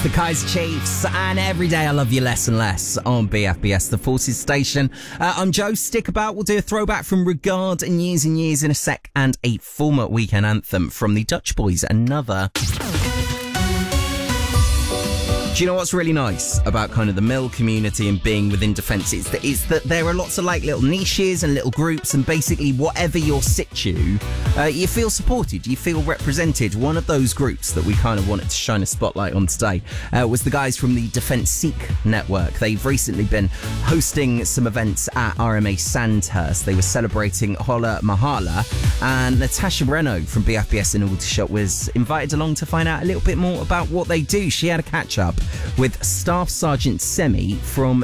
the Kaiser Chiefs, and every day I love you less and less on BFBS, the Forces station. I'm Joe. Stick about. We'll do a throwback from Regard and Years in a sec, and a former weekend anthem from the Dutch Boys, Another. Do you know what's really nice about kind of the mill community and being within defence? It's that there are lots of like little niches and little groups, and basically whatever your situ, you feel supported, you feel represented. One of those groups that we kind of wanted to shine a spotlight on today was the guys from the Defence Sikh Network. They've recently been hosting some events at RMA Sandhurst. They were celebrating Hola Mahalla, and Natasha Reno from BFBS in Aldershot was invited along to find out a little bit more about what they do. She had a catch-up with Staff Sergeant Semi from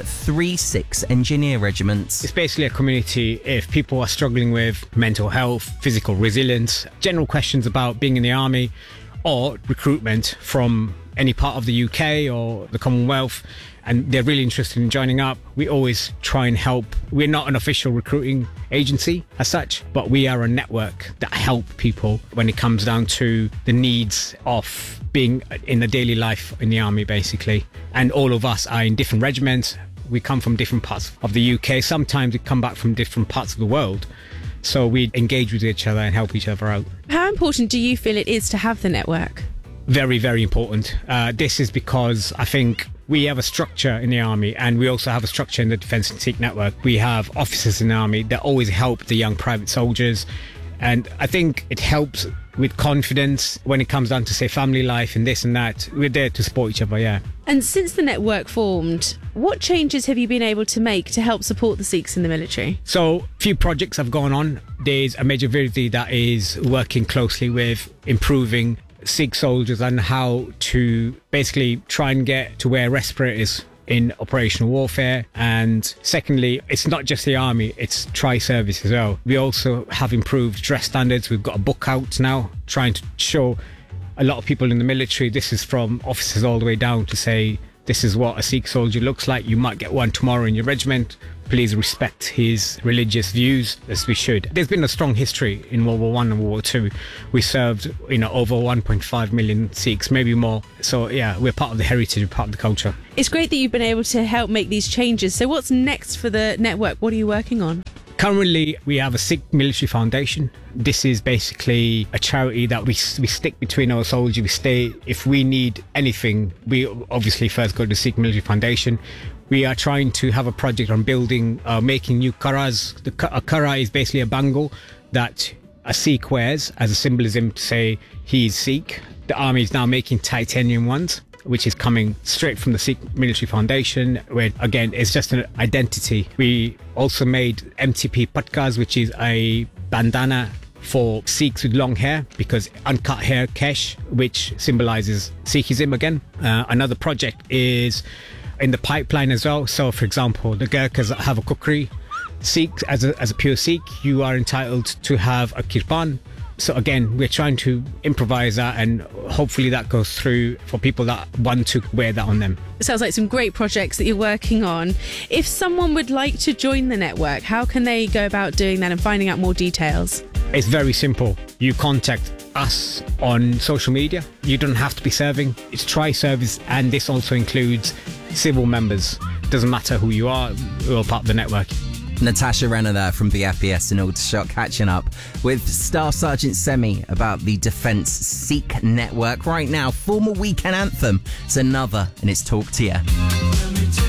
3-6 Engineer Regiments. It's basically a community if people are struggling with mental health, physical resilience, general questions about being in the army or recruitment from any part of the UK or the Commonwealth, and they're really interested in joining up. We always try and help. We're not an official recruiting agency as such, but we are a network that help people when it comes down to the needs of being in the daily life in the army, basically. And all of us are in different regiments. We come from different parts of the UK. Sometimes we come back from different parts of the world. So we engage with each other and help each other out. How important do you feel it is to have the network? Very, very important. This is because I think we have a structure in the army, and we also have a structure in the Defence and Sikh Network. We have officers in the army that always help the young private soldiers. And I think it helps with confidence when it comes down to, say, family life and this and that. We're there to support each other, yeah. And since the network formed, what changes have you been able to make to help support the Sikhs in the military? So, a few projects have gone on. There's a major community that is working closely with improving Sikh soldiers and how to basically try and get to wear respirators in operational warfare. And secondly, it's not just the army, it's tri-service as well. We also have improved dress standards. We've got a book out now trying to show a lot of people in the military, this is from officers all the way down, to say this is what a Sikh soldier looks like. You might get one tomorrow in your regiment. Please respect his religious views, as we should. There's been a strong history in World War I and World War II. We served, over 1.5 million Sikhs, maybe more. So yeah, we're part of the heritage, we're part of the culture. It's great that you've been able to help make these changes. So what's next for the network? What are you working on? Currently, we have a Sikh Military Foundation. This is basically a charity that we stick between our soldiers. We stay, if we need anything, we obviously first go to the Sikh Military Foundation. We are trying to have a project on building, making new karas. A kara is basically a bangle that a Sikh wears as a symbolism to say he is Sikh. The army is now making titanium ones, which is coming straight from the Sikh Military Foundation, where again it's just an identity. We also made MTP patkas, which is a bandana for Sikhs with long hair, because uncut hair kesh, which symbolizes Sikhism again. Another project is in the pipeline as well. So for example, the Gurkhas have a kukri. Sikh, as a pure Sikh, you are entitled to have a kirpan. So again, we're trying to improvise that, and hopefully that goes through for people that want to wear that on them. It sounds like some great projects that you're working on. If someone would like to join the network, how can they go about doing that and finding out more details? It's very simple. You contact us on social media. You don't have to be serving. It's tri-service, and this also includes civil members. Doesn't matter who you are, we're all part of the network. Natasha Renner there from BFBS in Aldershot, catching up with Staff Sergeant Semi about the Defence Sikh Network. Right now, former weekend anthem. It's Another, and it's Talk to You.